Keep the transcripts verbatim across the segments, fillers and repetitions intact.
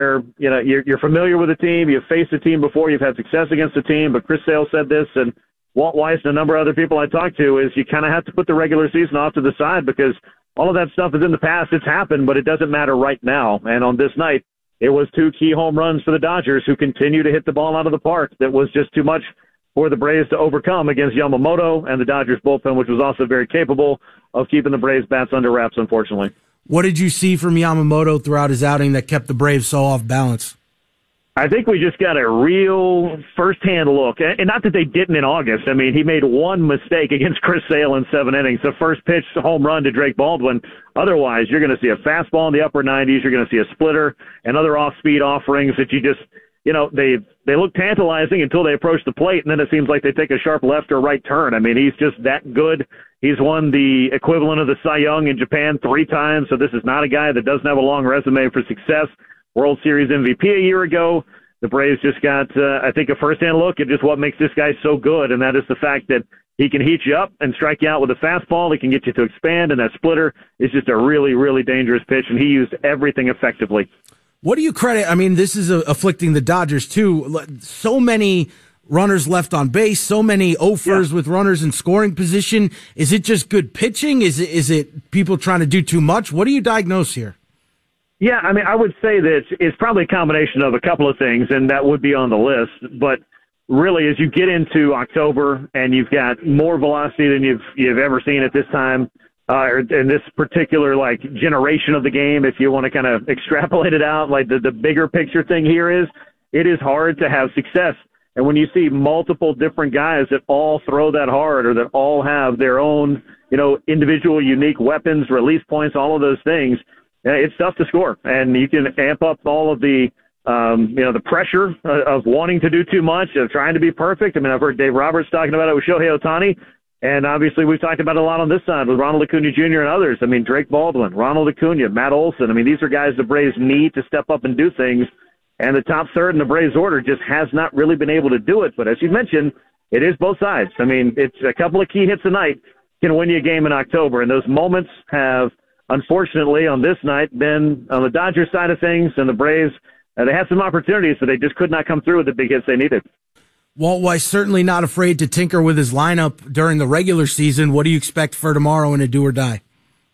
where, you know, you're, you're familiar with the team, you've faced the team before, you've had success against the team, but Chris Sale said this, and Walt Weiss and a number of other people I talked to, is you kind of have to put the regular season off to the side because all of that stuff is in the past. It's happened, but it doesn't matter right now. And on this night, it was two key home runs for the Dodgers, who continue to hit the ball out of the park. That was just too much for the Braves to overcome against Yamamoto and the Dodgers bullpen, which was also very capable of keeping the Braves bats under wraps, unfortunately. What did you see from Yamamoto throughout his outing that kept the Braves so off balance? I think we just got a real first-hand look, and not that they didn't in August. I mean, he made one mistake against Chris Sale in seven innings, the first pitch home run to Drake Baldwin. Otherwise, you're going to see a fastball in the upper nineties, you're going to see a splitter, and other off-speed offerings that you just, you know, they they look tantalizing until they approach the plate, and then it seems like they take a sharp left or right turn. I mean, he's just that good. He's won the equivalent of the Cy Young in Japan three times, so this is not a guy that doesn't have a long resume for success. World Series M V P a year ago. The Braves just got, uh, I think, a first-hand look at just what makes this guy so good, and that is the fact that he can heat you up and strike you out with a fastball. He can get you to expand, and that splitter is just a really, really dangerous pitch, and he used everything effectively. What do you credit? I mean, this is uh, afflicting the Dodgers, too. So many runners left on base, so many offers yeah. with runners in scoring position. Is it just good pitching? Is it, is it people trying to do too much? What do you diagnose here? Yeah, I mean, I would say that it's, it's probably a combination of a couple of things, and that would be on the list. But really, as you get into October and you've got more velocity than you've you've ever seen at this time, uh, or in this particular like generation of the game, if you want to kind of extrapolate it out, like the, the bigger picture thing here is, it is hard to have success. And when you see multiple different guys that all throw that hard or that all have their own, you know, individual unique weapons, release points, all of those things, it's tough to score, and you can amp up all of the, um, you know, the pressure of wanting to do too much, of trying to be perfect. I mean, I've heard Dave Roberts talking about it with Shohei Ohtani, and obviously we've talked about it a lot on this side with Ronald Acuna Junior and others. I mean, Drake Baldwin, Ronald Acuna, Matt Olson. I mean, these are guys the Braves need to step up and do things, and the top third in the Braves order just has not really been able to do it. But as you mentioned, it is both sides. I mean, it's a couple of key hits a night can win you a game in October, and those moments have, unfortunately, on this night, been on the Dodgers side of things, and the Braves, uh, they had some opportunities, but they just could not come through with the big hits they needed. Walt Weiss certainly not afraid to tinker with his lineup during the regular season. What do you expect for tomorrow in a do or die?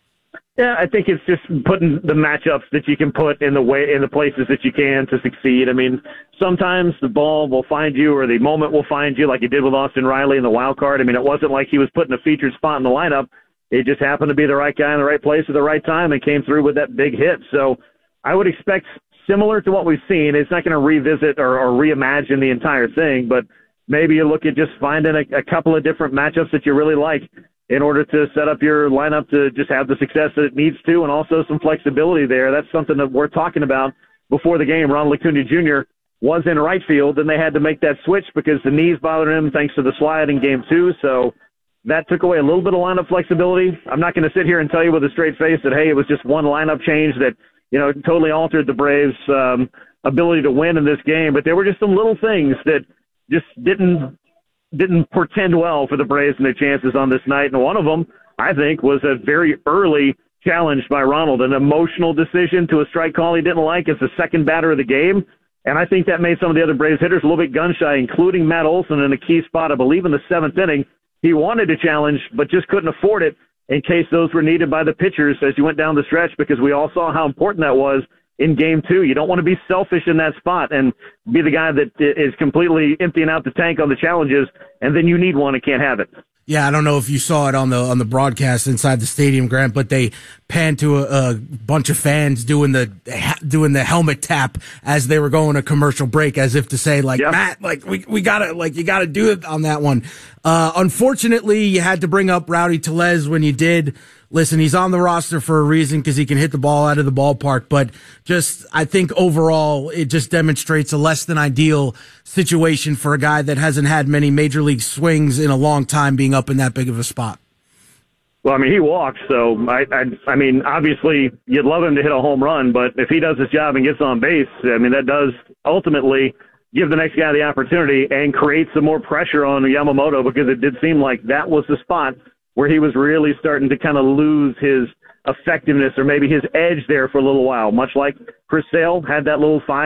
Yeah, I think it's just putting the matchups that you can put in the way in the places that you can to succeed. I mean, sometimes the ball will find you, or the moment will find you, like it did with Austin Riley in the wild card. I mean, it wasn't like he was put in a featured spot in the lineup. It just happened to be the right guy in the right place at the right time and came through with that big hit. So I would expect similar to what we've seen. It's not going to revisit or, or reimagine the entire thing, but maybe you look at just finding a, a couple of different matchups that you really like in order to set up your lineup to just have the success that it needs to, and also some flexibility there. That's something that we're talking about before the game. Ronald Acuna Junior was in right field, and they had to make that switch because the knees bothered him thanks to the slide in game two. So that took away a little bit of lineup flexibility. I'm not going to sit here and tell you with a straight face that, hey, it was just one lineup change that, you know, totally altered the Braves' um, ability to win in this game. But there were just some little things that just didn't didn't portend well for the Braves and their chances on this night. And one of them, I think, was a very early challenge by Ronald, an emotional decision to a strike call he didn't like as the second batter of the game. And I think that made some of the other Braves hitters a little bit gun-shy, including Matt Olson in a key spot, I believe, in the seventh inning. He wanted to challenge, but just couldn't afford it in case those were needed by the pitchers as you went down the stretch, because we all saw how important that was in game two. You don't want to be selfish in that spot and be the guy that is completely emptying out the tank on the challenges, and then you need one and can't have it. Yeah, I don't know if you saw it on the on the broadcast inside the stadium, Grant, but they panned to a, a bunch of fans doing the doing the helmet tap as they were going to commercial break, as if to say, like, yep. Matt, like we we gotta like you gotta do it on that one. Uh, unfortunately, you had to bring up Rowdy Tellez when you did. Listen, he's on the roster for a reason because he can hit the ball out of the ballpark, but just, I think overall, it just demonstrates a less than ideal situation for a guy that hasn't had many major league swings in a long time being up in that big of a spot. Well, I mean, he walks, so I, I, I mean, obviously you'd love him to hit a home run, but if he does his job and gets on base, I mean, that does ultimately give the next guy the opportunity and create some more pressure on Yamamoto, because it did seem like that was the spot where he was really starting to kind of lose his effectiveness or maybe his edge there for a little while, much like Chris Sale had that little five